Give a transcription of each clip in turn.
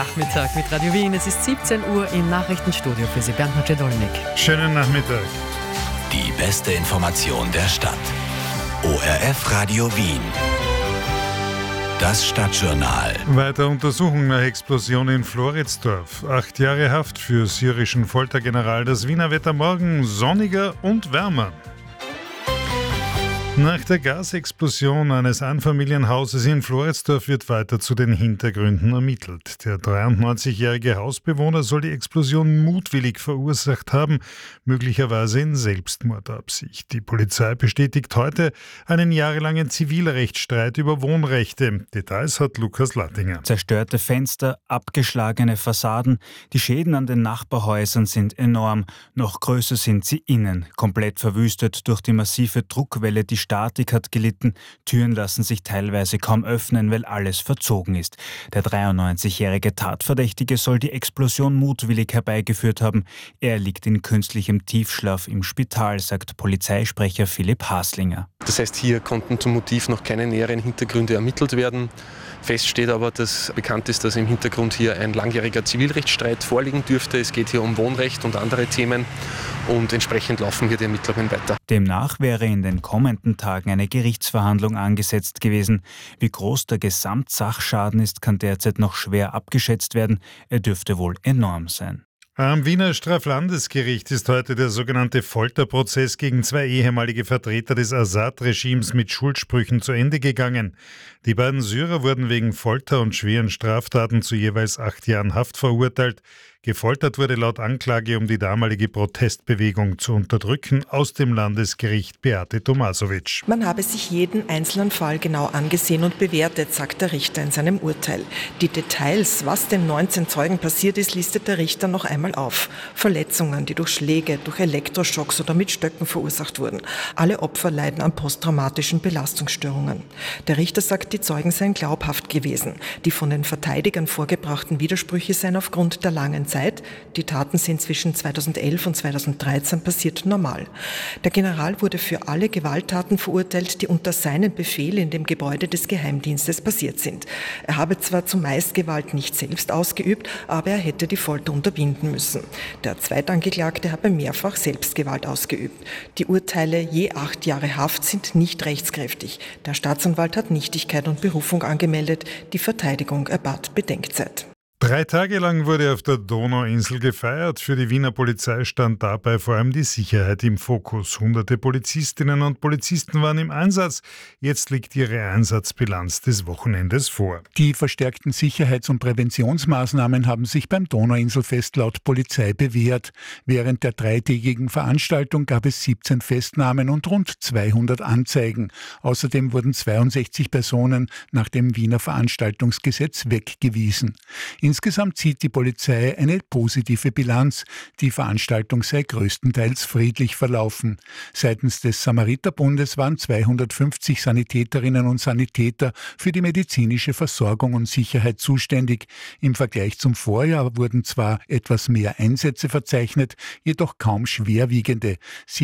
Nachmittag mit Radio Wien. Es ist 17 Uhr im Nachrichtenstudio für Sie, Bernd Dolnik. Schönen Nachmittag. Die beste Information der Stadt. ORF Radio Wien. Das Stadtjournal. Weiter Untersuchung nach Explosion in Floridsdorf. 8 Jahre Haft für syrischen Foltergeneral. Das Wiener Wetter morgen sonniger und wärmer. Nach der Gasexplosion eines Einfamilienhauses in Floridsdorf wird weiter zu den Hintergründen ermittelt. Der 93-jährige Hausbewohner soll die Explosion mutwillig verursacht haben, möglicherweise in Selbstmordabsicht. Die Polizei bestätigt heute einen jahrelangen Zivilrechtsstreit über Wohnrechte. Details hat Lukas Lattinger. Zerstörte Fenster, abgeschlagene Fassaden, die Schäden an den Nachbarhäusern sind enorm. Noch größer sind sie innen, komplett verwüstet durch die massive Druckwelle, die Statik hat gelitten, Türen lassen sich teilweise kaum öffnen, weil alles verzogen ist. Der 93-jährige Tatverdächtige soll die Explosion mutwillig herbeigeführt haben. Er liegt in künstlichem Tiefschlaf im Spital, sagt Polizeisprecher Philipp Haslinger. Das heißt, hier konnten zum Motiv noch keine näheren Hintergründe ermittelt werden. Fest steht aber, dass bekannt ist, dass im Hintergrund hier ein langjähriger Zivilrechtsstreit vorliegen dürfte. Es geht hier um Wohnrecht und andere Themen und entsprechend laufen hier die Ermittlungen weiter. Demnach wäre in den kommenden Tagen eine Gerichtsverhandlung angesetzt gewesen. Wie groß der Gesamtsachschaden ist, kann derzeit noch schwer abgeschätzt werden. Er dürfte wohl enorm sein. Am Wiener Straflandesgericht ist heute der sogenannte Folterprozess gegen 2 ehemalige Vertreter des Assad-Regimes mit Schuldsprüchen zu Ende gegangen. Die beiden Syrer wurden wegen Folter und schweren Straftaten zu jeweils 8 Jahren Haft verurteilt. Gefoltert wurde laut Anklage, um die damalige Protestbewegung zu unterdrücken, aus dem Landesgericht Beate Tomasovic. Man habe sich jeden einzelnen Fall genau angesehen und bewertet, sagt der Richter in seinem Urteil. Die Details, was den 19 Zeugen passiert ist, listet der Richter noch einmal auf. Verletzungen, die durch Schläge, durch Elektroschocks oder mit Stöcken verursacht wurden. Alle Opfer leiden an posttraumatischen Belastungsstörungen. Der Richter sagt, die Zeugen seien glaubhaft gewesen. Die von den Verteidigern vorgebrachten Widersprüche seien aufgrund der langen Zeit, die Taten sind zwischen 2011 und 2013 passiert, normal. Der General wurde für alle Gewalttaten verurteilt, die unter seinem Befehl in dem Gebäude des Geheimdienstes passiert sind. Er habe zwar zumeist Gewalt nicht selbst ausgeübt, aber er hätte die Folter unterbinden müssen. Der Zweitangeklagte habe mehrfach Selbstgewalt ausgeübt. Die Urteile je 8 Jahre Haft sind nicht rechtskräftig. Der Staatsanwalt hat Nichtigkeit und Berufung angemeldet. Die Verteidigung erbat Bedenkzeit. 3 Tage lang wurde auf der Donauinsel gefeiert. Für die Wiener Polizei stand dabei vor allem die Sicherheit im Fokus. Hunderte Polizistinnen und Polizisten waren im Einsatz. Jetzt liegt ihre Einsatzbilanz des Wochenendes vor. Die verstärkten Sicherheits- und Präventionsmaßnahmen haben sich beim Donauinselfest laut Polizei bewährt. Während der 3-tägigen Veranstaltung gab es 17 Festnahmen und rund 200 Anzeigen. Außerdem wurden 62 Personen nach dem Wiener Veranstaltungsgesetz weggewiesen. Insgesamt zieht die Polizei eine positive Bilanz. Die Veranstaltung sei größtenteils friedlich verlaufen. Seitens des Samariterbundes waren 250 Sanitäterinnen und Sanitäter für die medizinische Versorgung und Sicherheit zuständig. Im Vergleich zum Vorjahr wurden zwar etwas mehr Einsätze verzeichnet, jedoch kaum schwerwiegende.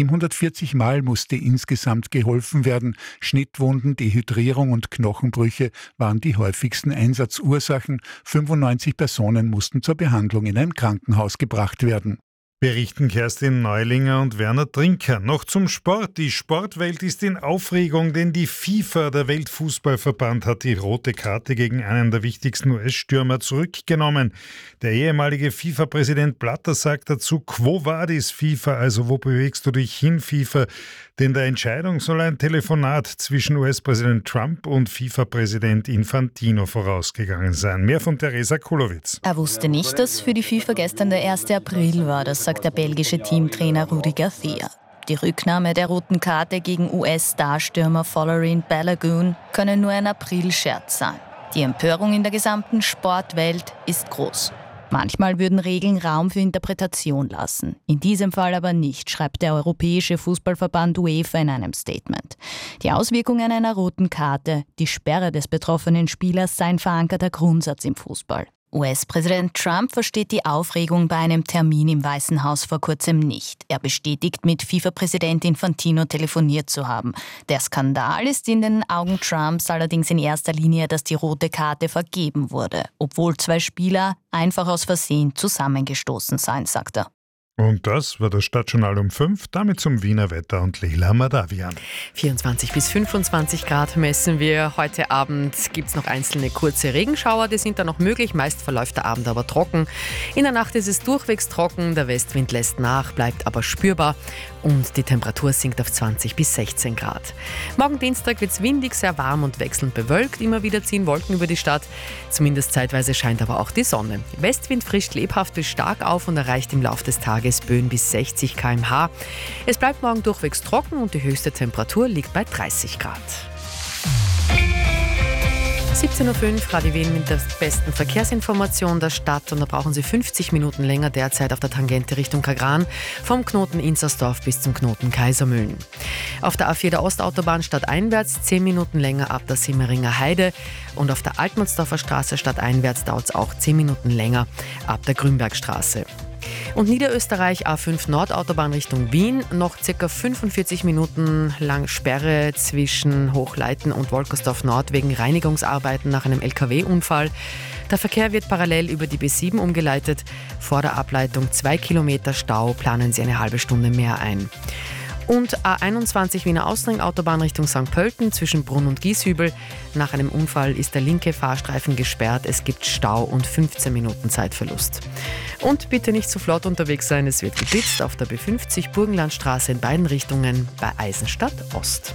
740 Mal musste insgesamt geholfen werden. Schnittwunden, Dehydrierung und Knochenbrüche waren die häufigsten Einsatzursachen. 95 Personen mussten zur Behandlung in ein Krankenhaus gebracht werden. Berichten Kerstin Neulinger und Werner Trinker. Noch zum Sport. Die Sportwelt ist in Aufregung, denn die FIFA, der Weltfußballverband, hat die rote Karte gegen einen der wichtigsten US-Stürmer zurückgenommen. Der ehemalige FIFA-Präsident Blatter sagt dazu, Quo vadis FIFA, also wo bewegst du dich hin FIFA? Denn der Entscheidung soll ein Telefonat zwischen US-Präsident Trump und FIFA-Präsident Infantino vorausgegangen sein. Mehr von Teresa Kulowitz. Er wusste nicht, dass für die FIFA gestern der 1. April war, das sagt der belgische Teamtrainer Rudi Garcia. Die Rücknahme der roten Karte gegen US-Starstürmer Folarin Balogun könne nur ein Aprilscherz sein. Die Empörung in der gesamten Sportwelt ist groß. Manchmal würden Regeln Raum für Interpretation lassen. In diesem Fall aber nicht, schreibt der Europäische Fußballverband UEFA in einem Statement. Die Auswirkungen einer roten Karte, die Sperre des betroffenen Spielers, sei ein verankerter Grundsatz im Fußball. US-Präsident Trump versteht die Aufregung bei einem Termin im Weißen Haus vor kurzem nicht. Er bestätigt, mit FIFA-Präsident Infantino telefoniert zu haben. Der Skandal ist in den Augen Trumps allerdings in erster Linie, dass die rote Karte vergeben wurde, obwohl 2 Spieler einfach aus Versehen zusammengestoßen seien, sagt er. Und das war das Stadtjournal um 5, damit zum Wiener Wetter und Leila Madavian. 24 bis 25 Grad messen wir. Heute Abend gibt es noch einzelne kurze Regenschauer, die sind da noch möglich. Meist verläuft der Abend aber trocken. In der Nacht ist es durchwegs trocken, der Westwind lässt nach, bleibt aber spürbar und die Temperatur sinkt auf 20 bis 16 Grad. Morgen Dienstag wird es windig, sehr warm und wechselnd bewölkt. Immer wieder ziehen Wolken über die Stadt. Zumindest zeitweise scheint aber auch die Sonne. Westwind frischt lebhaft bis stark auf und erreicht im Laufe des Tages Böen bis 60 km/h. Es bleibt morgen durchwegs trocken und die höchste Temperatur liegt bei 30 Grad. 17.05 Uhr, Radio Wien mit der besten Verkehrsinformation der Stadt. Und da brauchen Sie 50 Minuten länger derzeit auf der Tangente Richtung Kagran, vom Knoten Inzersdorf bis zum Knoten Kaisermühlen. Auf der A4 der Ostautobahn stadteinwärts 10 Minuten länger ab der Simmeringer Heide. Und auf der Altmannsdorfer Straße stadteinwärts dauert es auch 10 Minuten länger ab der Grünbergstraße. Und Niederösterreich A5 Nordautobahn Richtung Wien, noch ca. 45 Minuten lang Sperre zwischen Hochleiten und Wolkersdorf Nord wegen Reinigungsarbeiten nach einem LKW-Unfall. Der Verkehr wird parallel über die B7 umgeleitet. Vor der Ableitung 2 Kilometer Stau, planen Sie eine halbe Stunde mehr ein. Und A21 Wiener Außenring-Autobahn Richtung St. Pölten zwischen Brunn und Gieshübel. Nach einem Unfall ist der linke Fahrstreifen gesperrt. Es gibt Stau und 15 Minuten Zeitverlust. Und bitte nicht zu flott unterwegs sein, es wird geblitzt auf der B50 Burgenlandstraße in beiden Richtungen bei Eisenstadt Ost.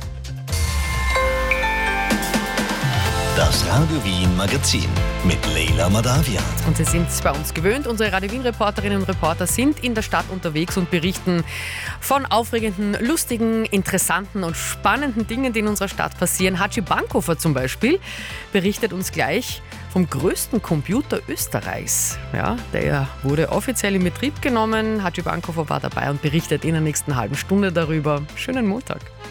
Das Radio Wien Magazin mit Leila Madavian. Und Sie sind bei uns gewöhnt, unsere Radio Wien Reporterinnen und Reporter sind in der Stadt unterwegs und berichten von aufregenden, lustigen, interessanten und spannenden Dingen, die in unserer Stadt passieren. Haji Bankhofer zum Beispiel berichtet uns gleich vom größten Computer Österreichs. Ja, der wurde offiziell in Betrieb genommen. Haji Bankhofer war dabei und berichtet in der nächsten halben Stunde darüber. Schönen Montag.